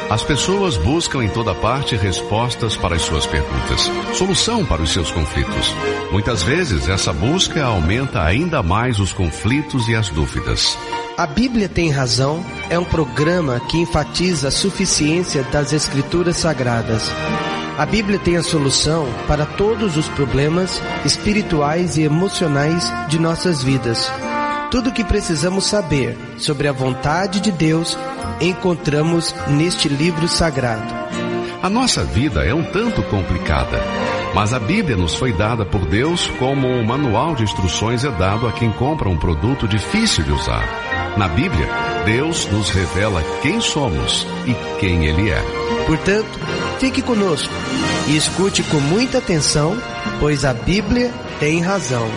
As pessoas buscam em toda parte respostas para as suas perguntas, solução para os seus conflitos. Muitas vezes, essa busca aumenta ainda mais os conflitos e as dúvidas. A Bíblia Tem Razão é um programa que enfatiza a suficiência das Escrituras Sagradas. A Bíblia tem a solução para todos os problemas espirituais e emocionais de nossas vidas. Tudo o que precisamos saber sobre a vontade de Deus encontramos neste livro sagrado. A nossa vida é um tanto complicada, mas a Bíblia nos foi dada por Deus como um manual de instruções é dado a quem compra um produto difícil de usar. Na Bíblia, Deus nos revela quem somos e quem Ele é. Portanto, fique conosco e escute com muita atenção, pois a Bíblia tem razão.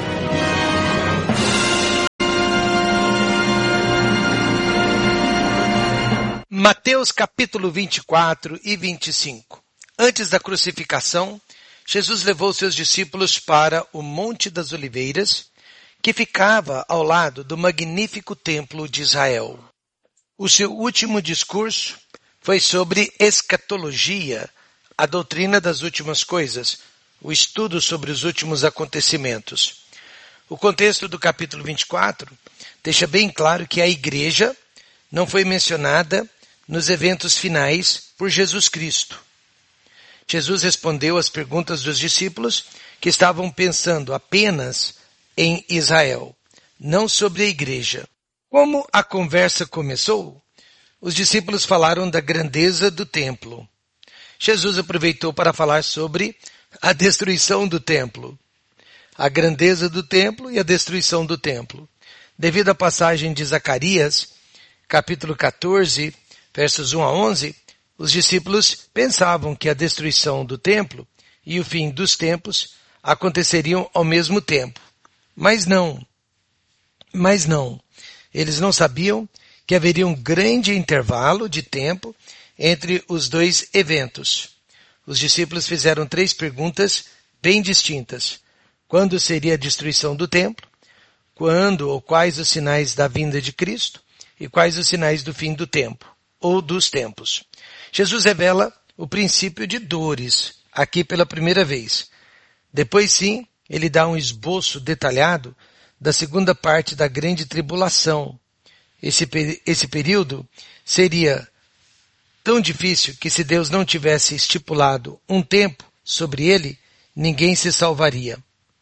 Mateus capítulo 24 e 25. Antes da crucificação, Jesus levou seus discípulos para o Monte das Oliveiras, que ficava ao lado do magnífico templo de Israel. O seu último discurso foi sobre escatologia, a doutrina das últimas coisas, o estudo sobre os últimos acontecimentos. O contexto do capítulo 24 deixa bem claro que a igreja não foi mencionada nos eventos finais por Jesus Cristo. Jesus respondeu às perguntas dos discípulos que estavam pensando apenas em Israel, não sobre a igreja. Como a conversa começou, os discípulos falaram da grandeza do templo. Jesus aproveitou para falar sobre a destruição do templo. A grandeza do templo e a destruição do templo. Devido à passagem de Zacarias, capítulo 14, versos 1 a 11, os discípulos pensavam que a destruição do templo e o fim dos tempos aconteceriam ao mesmo tempo. Mas não. Eles não sabiam que haveria um grande intervalo de tempo entre os dois eventos. Os discípulos fizeram 3 perguntas bem distintas. Quando seria a destruição do templo? Quando ou quais os sinais da vinda de Cristo? E quais os sinais do fim do tempo, ou dos tempos? Jesus revela o princípio de dores, aqui pela primeira vez. Depois sim, ele dá um esboço detalhado da segunda parte da grande tribulação. Esse período seria tão difícil que se Deus não tivesse estipulado um tempo sobre ele, ninguém se salvaria.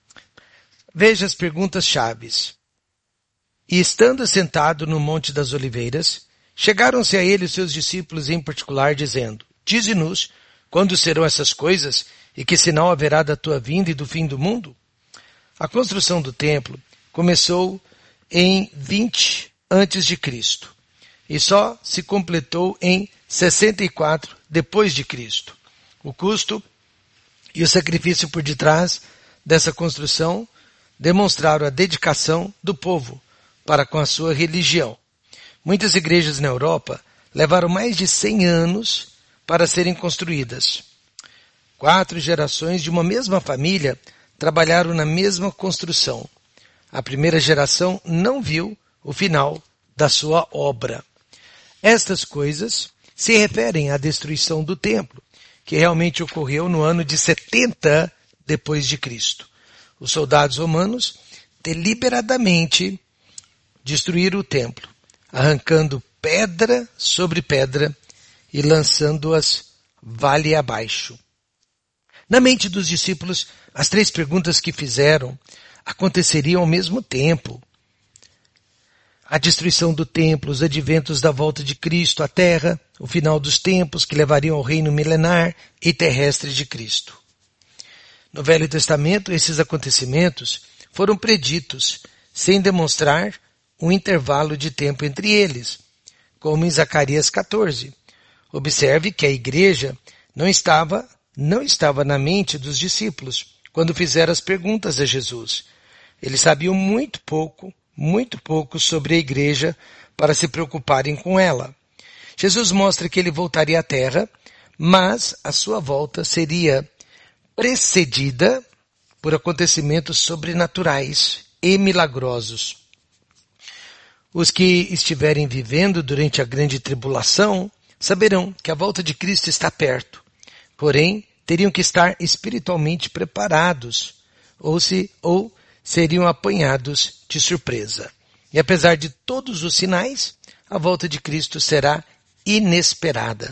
Veja as perguntas chaves. E estando sentado no Monte das Oliveiras, chegaram-se a ele os seus discípulos em particular, dizendo: Dize-nos, quando serão essas coisas, e que sinal haverá da tua vinda e do fim do mundo? A construção do templo começou em 20 antes de Cristo, e só se completou em 64 depois de Cristo. O custo e o sacrifício por detrás dessa construção demonstraram a dedicação do povo para com a sua religião. Muitas igrejas na Europa levaram mais de 100 anos para serem construídas. 4 gerações de uma mesma família trabalharam na mesma construção. A primeira geração não viu o final da sua obra. Estas coisas se referem à destruição do templo, que realmente ocorreu no ano de 70 depois de Cristo. Os soldados romanos deliberadamente destruíram o templo, arrancando pedra sobre pedra e lançando-as vale abaixo. Na mente dos discípulos, as 3 perguntas que fizeram aconteceriam ao mesmo tempo. A destruição do templo, os adventos da volta de Cristo à terra, o final dos tempos que levariam ao reino milenar e terrestre de Cristo. No Velho Testamento, esses acontecimentos foram preditos, sem demonstrar um intervalo de tempo entre eles, como em Zacarias 14. Observe que a igreja não estava na mente dos discípulos quando fizeram as perguntas a Jesus. Eles sabiam muito pouco sobre a igreja para se preocuparem com ela. Jesus mostra que ele voltaria à terra, mas a sua volta seria precedida por acontecimentos sobrenaturais e milagrosos. Os que estiverem vivendo durante a grande tribulação saberão que a volta de Cristo está perto. Porém, teriam que estar espiritualmente preparados, ou seriam apanhados de surpresa. E apesar de todos os sinais, a volta de Cristo será inesperada.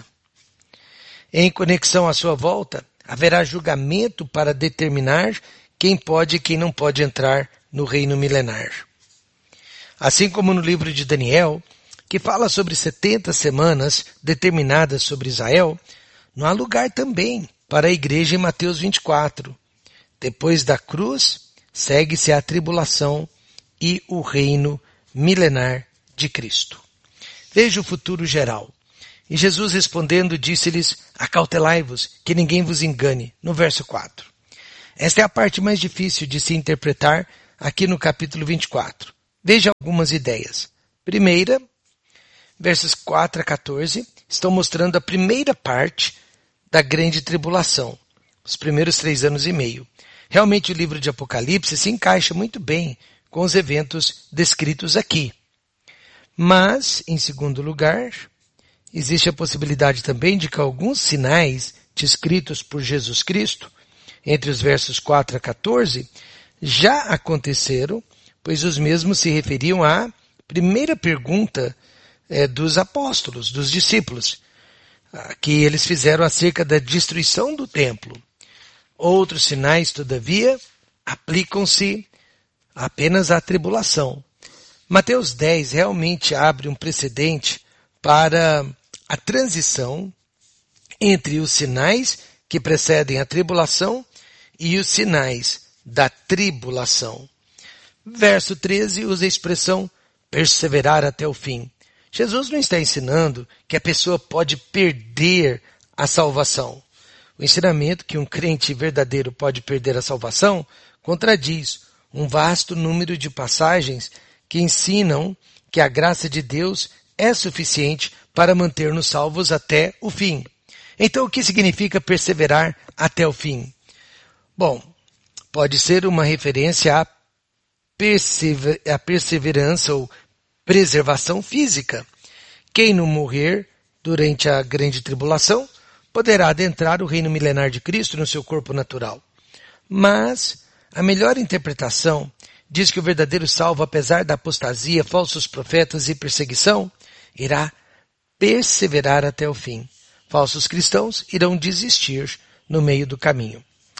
Em conexão à sua volta, haverá julgamento para determinar quem pode e quem não pode entrar no reino milenar. Assim como no livro de Daniel, que fala sobre 70 semanas determinadas sobre Israel, não há lugar também para a igreja em Mateus 24. Depois da cruz, segue-se a tribulação e o reino milenar de Cristo. Veja o futuro geral. E Jesus respondendo disse-lhes, acautelai-vos, que ninguém vos engane, no verso 4. Esta é a parte mais difícil de se interpretar aqui no capítulo 24. Veja algumas ideias. Primeira, versos 4 a 14, estão mostrando a primeira parte da grande tribulação, os primeiros 3 anos e meio. Realmente o livro de Apocalipse se encaixa muito bem com os eventos descritos aqui. Mas, em segundo lugar, existe a possibilidade também de que alguns sinais descritos por Jesus Cristo, entre os versos 4 a 14, já aconteceram, pois os mesmos se referiam à primeira pergunta dos apóstolos, dos discípulos, que eles fizeram acerca da destruição do templo. Outros sinais, todavia, aplicam-se apenas à tribulação. Mateus 10 realmente abre um precedente para a transição entre os sinais que precedem a tribulação e os sinais da tribulação. Verso 13 usa a expressão perseverar até o fim. Jesus não está ensinando que a pessoa pode perder a salvação. O ensinamento que um crente verdadeiro pode perder a salvação contradiz um vasto número de passagens que ensinam que a graça de Deus é suficiente para manter-nos salvos até o fim. Então, o que significa perseverar até o fim? Bom, pode ser uma referência à perseverança ou preservação física. Quem não morrer durante a grande tribulação poderá adentrar o reino milenar de Cristo no seu corpo natural. Mas a melhor interpretação diz que o verdadeiro salvo, apesar da apostasia, falsos profetas e perseguição, irá perseverar até o fim. Falsos cristãos irão desistir no meio do caminho.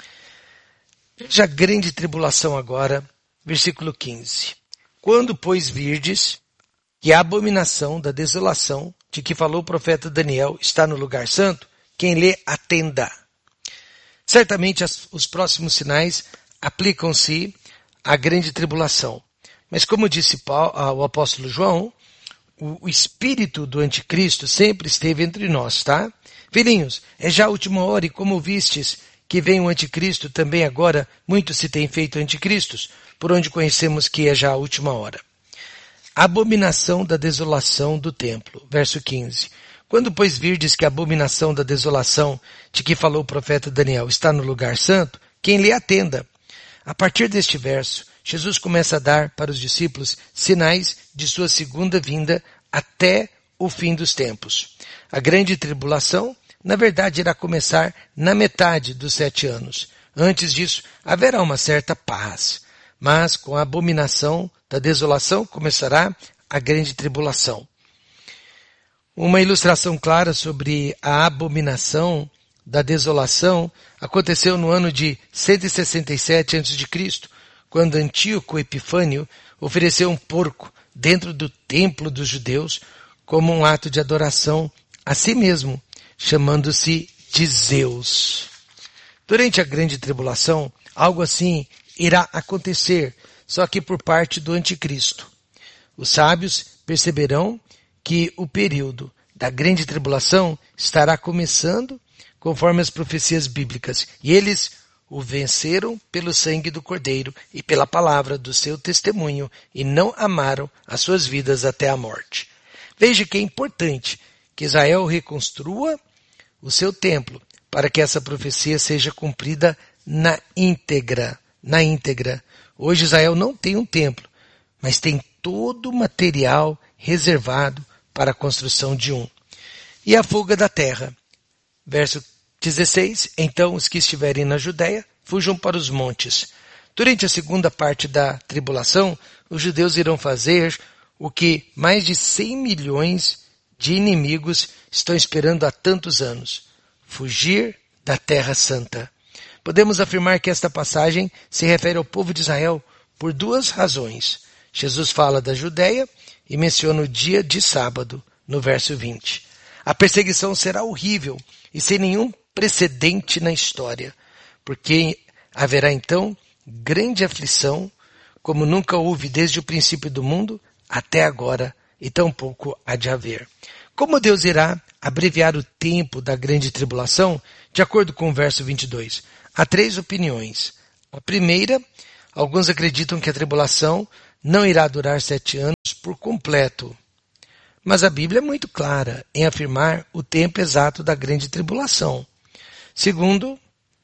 Veja a grande tribulação agora, versículo 15. Quando, pois, virdes que a abominação da desolação de que falou o profeta Daniel está no lugar santo, quem lê, atenda. Certamente os próximos sinais aplicam-se à grande tribulação. Mas como disse o apóstolo João, o espírito do anticristo sempre esteve entre nós, tá? Filhinhos, é já a última hora e como vistes que vem o anticristo, também agora muito se tem feito anticristos, por onde conhecemos que é já a última hora. Abominação da desolação do templo. Verso 15. Quando, pois, virdes que a abominação da desolação de que falou o profeta Daniel está no lugar santo, quem lhe atenda. A partir deste verso, Jesus começa a dar para os discípulos sinais de sua segunda vinda até o fim dos tempos. A grande tribulação, na verdade, irá começar na metade dos 7 anos. Antes disso, haverá uma certa paz. Mas com a abominação da desolação começará a grande tribulação. Uma ilustração clara sobre a abominação da desolação aconteceu no ano de 167 a.C., quando Antíoco Epifânio ofereceu um porco dentro do templo dos judeus como um ato de adoração a si mesmo, chamando-se de Zeus. Durante a grande tribulação, algo assim irá acontecer, só que por parte do anticristo. Os sábios perceberão que o período da grande tribulação estará começando conforme as profecias bíblicas, e eles o venceram pelo sangue do Cordeiro e pela palavra do seu testemunho, e não amaram as suas vidas até a morte. Veja que é importante que Israel reconstrua o seu templo, para que essa profecia seja cumprida na íntegra. Hoje Israel não tem um templo, mas tem todo o material reservado para a construção de um. e a fuga da terra. Verso 16, então os que estiverem na Judéia fujam para os montes. Durante a segunda parte da tribulação, os judeus irão fazer o que mais de 100 milhões de inimigos estão esperando há tantos anos: fugir da Terra Santa. Podemos afirmar que esta passagem se refere ao povo de Israel por duas razões. Jesus fala da Judéia e menciona o dia de sábado, no verso 20. A perseguição será horrível e sem nenhum precedente na história, porque haverá então grande aflição, como nunca houve desde o princípio do mundo até agora, e tampouco há de haver. Como Deus irá abreviar o tempo da grande tribulação? De acordo com o verso 22, há 3 opiniões. A primeira, alguns acreditam que a tribulação não irá durar 7 anos por completo. Mas a Bíblia é muito clara em afirmar o tempo exato da grande tribulação. Segundo,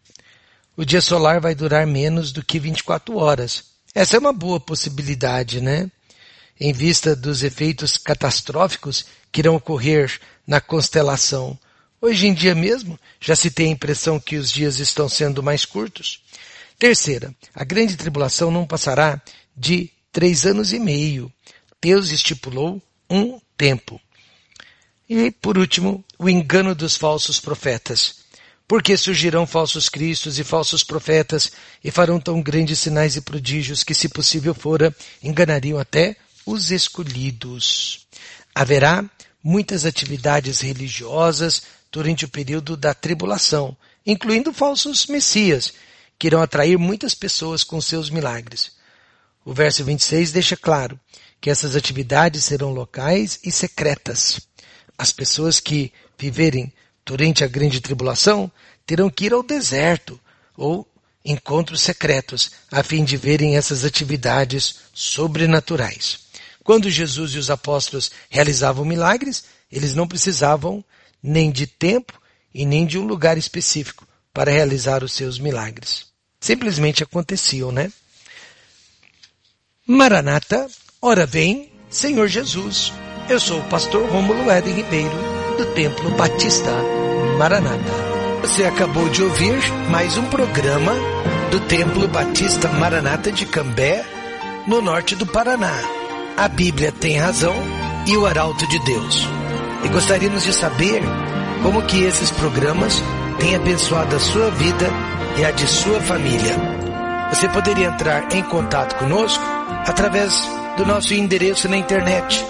o dia solar vai durar menos do que 24 horas. Essa é uma boa possibilidade, né? Em vista dos efeitos catastróficos que irão ocorrer na constelação. Hoje em dia mesmo, já se tem a impressão que os dias estão sendo mais curtos. Terceira, a grande tribulação não passará de 3 anos e meio. Deus estipulou um tempo. E, por último, o engano dos falsos profetas. Porque surgirão falsos cristos e falsos profetas e farão tão grandes sinais e prodígios que, se possível fora, enganariam até os escolhidos. Haverá muitas atividades religiosas durante o período da tribulação, incluindo falsos messias, que irão atrair muitas pessoas com seus milagres. O verso 26 deixa claro que essas atividades serão locais e secretas. As pessoas que viverem durante a grande tribulação terão que ir ao deserto ou encontros secretos a fim de verem essas atividades sobrenaturais. Quando Jesus e os apóstolos realizavam milagres, eles não precisavam nem de tempo e nem de um lugar específico para realizar os seus milagres. Simplesmente aconteciam, né? Maranata, ora vem, Senhor Jesus. Eu sou o pastor Rômulo Éden Ribeiro, do Templo Batista Maranata. Você acabou de ouvir mais um programa do Templo Batista Maranata de Cambé, no norte do Paraná. A Bíblia tem razão e o Arauto de Deus. E gostaríamos de saber como que esses programas têm abençoado a sua vida e a de sua família. Você poderia entrar em contato conosco através do nosso endereço na internet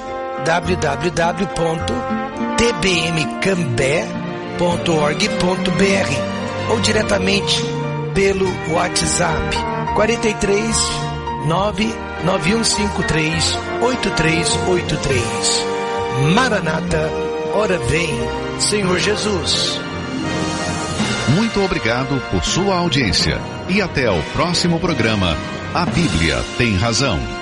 www.tbmcambé.org.br ou diretamente pelo WhatsApp 43 99153 8383. Maranata, ora vem, Senhor Jesus. Muito obrigado por sua audiência e até o próximo programa. A Bíblia tem razão.